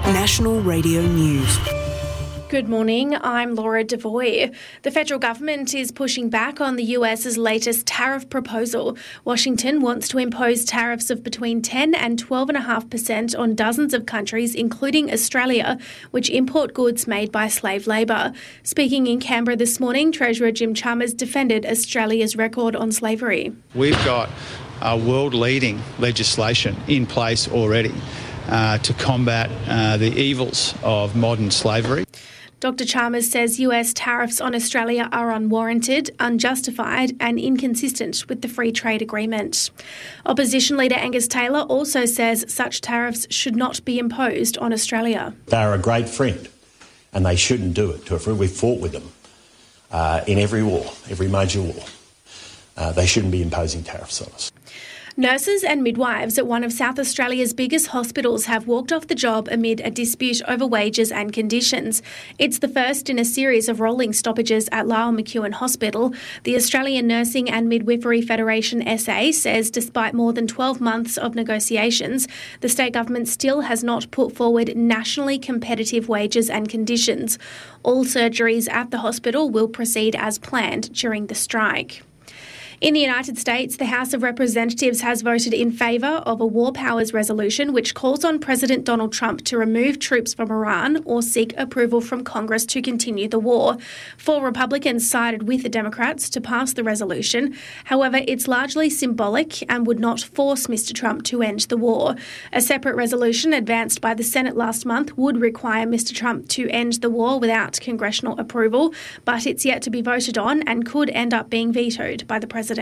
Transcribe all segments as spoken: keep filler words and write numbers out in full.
National Radio News. Good morning, I'm Laura Devoy. The federal government is pushing back on the U S's latest tariff proposal. Washington wants to impose tariffs of between ten and twelve point five percent on dozens of countries, including Australia, which import goods made by slave labour. Speaking in Canberra this morning, Treasurer Jim Chalmers defended Australia's record on slavery. We've got uh, world-leading legislation in place already uh, to combat uh, the evils of modern slavery. Doctor Chalmers says U S tariffs on Australia are unwarranted, unjustified and inconsistent with the free trade agreement. Opposition leader Angus Taylor also says such tariffs should not be imposed on Australia. They're a great friend and they shouldn't do it to a friend. We've fought with them uh, in every war, every major war. Uh, they shouldn't be imposing tariffs on us. Nurses and midwives at one of South Australia's biggest hospitals have walked off the job amid a dispute over wages and conditions. It's the first in a series of rolling stoppages at Lyell McEwin Hospital. The Australian Nursing and Midwifery Federation S A says despite more than twelve months of negotiations, the state government still has not put forward nationally competitive wages and conditions. All surgeries at the hospital will proceed as planned during the strike. In the United States, the House of Representatives has voted in favour of a war powers resolution which calls on President Donald Trump to remove troops from Iran or seek approval from Congress to continue the war. Four Republicans sided with the Democrats to pass the resolution. However, it's largely symbolic and would not force Mister Trump to end the war. A separate resolution advanced by the Senate last month would require Mister Trump to end the war without congressional approval, but it's yet to be voted on and could end up being vetoed by the President.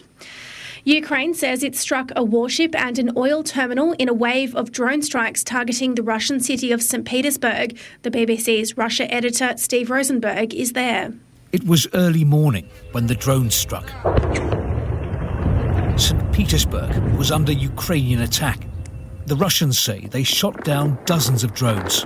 Ukraine says it struck a warship and an oil terminal in a wave of drone strikes targeting the Russian city of Saint Petersburg. The B B C's Russia editor Steve Rosenberg is there. It was early morning when the drone struck. Saint Petersburg was under Ukrainian attack. The Russians say they shot down dozens of drones.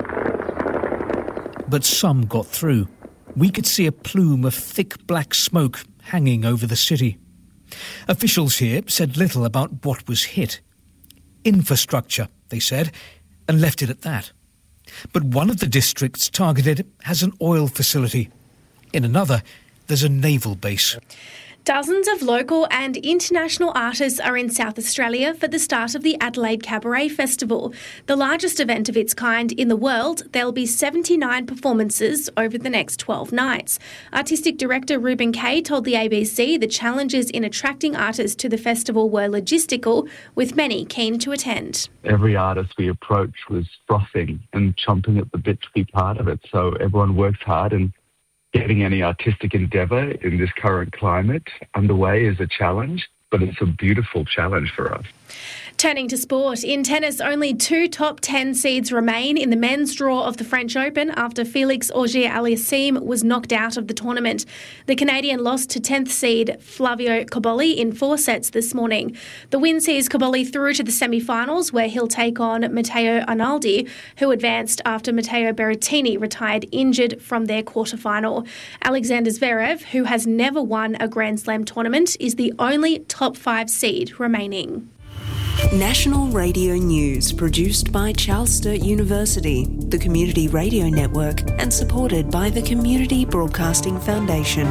But some got through. We could see a plume of thick black smoke hanging over the city. Officials here said little about what was hit. Infrastructure, they said, and left it at that. But one of the districts targeted has an oil facility. In another, there's a naval base. Dozens of local and international artists are in South Australia for the start of the Adelaide Cabaret Festival. The largest event of its kind in the world, there'll be seventy-nine performances over the next twelve nights. Artistic director Ruben Kay told the A B C the challenges in attracting artists to the festival were logistical, with many keen to attend. Every artist we approached was frothing and chomping at the bit to be part of it, so everyone works hard, and getting any artistic endeavour in this current climate underway is a challenge, but it's a beautiful challenge for us. Turning to sport, in tennis, only two top ten seeds remain in the men's draw of the French Open after Felix Auger-Aliassime was knocked out of the tournament. The Canadian lost to tenth seed Flavio Cobolli in four sets this morning. The win sees Cobolli through to the semi-finals, where he'll take on Matteo Arnaldi, who advanced after Matteo Berrettini retired injured from their quarter-final. Alexander Zverev, who has never won a Grand Slam tournament, is the only top five seed remaining. National Radio News, produced by Charles Sturt University, the Community Radio Network, and supported by the Community Broadcasting Foundation.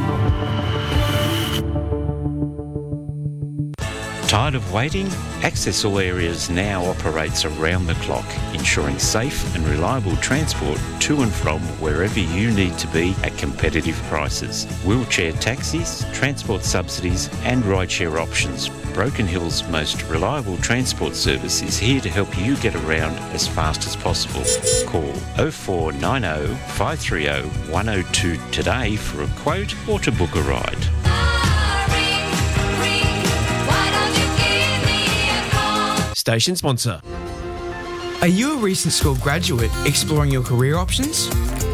Tired of waiting? Access All Areas now operates around the clock, ensuring safe and reliable transport to and from wherever you need to be at competitive prices. Wheelchair taxis, transport subsidies and rideshare options. Broken Hill's most reliable transport service is here to help you get around as fast as possible. Call oh four nine oh, five three oh, one oh two today for a quote or to book a ride. Station sponsor. Are you a recent school graduate exploring your career options?